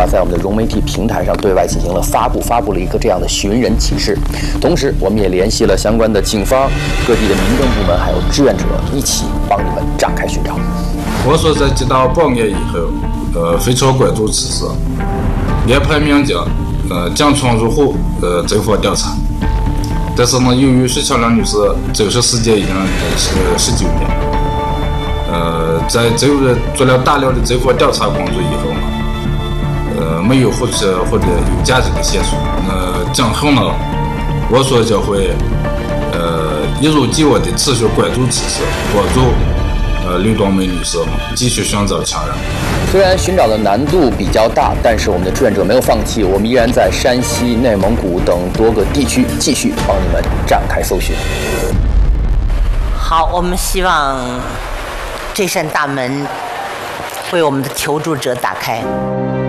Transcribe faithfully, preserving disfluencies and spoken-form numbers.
啊，在我们的融媒体平台上对外进行了发布，发布了一个这样的寻人启事。同时，我们也联系了相关的警方、各地的民政部门，还有志愿者，一起帮你们展开寻找。 我所在接到报案以后，呃，非常关注此事，安排民警呃进村入户呃走访调查。但是呢，由于徐巧玲女士走失时间已经是十九年，呃，在走入做了大量的走访调查工作以后呢，呃，没有获取或者有价值的线索。那今后呢，我所将会呃一如既往的持续关注此事，帮助呃刘冬梅女士继续寻找亲人。 虽然寻找的难度比较大，但是我们的志愿者没有放弃，我们依然在山西、内蒙古等多个地区继续帮你们展开搜寻。 好，我们希望这扇大门为我们的求助者打开。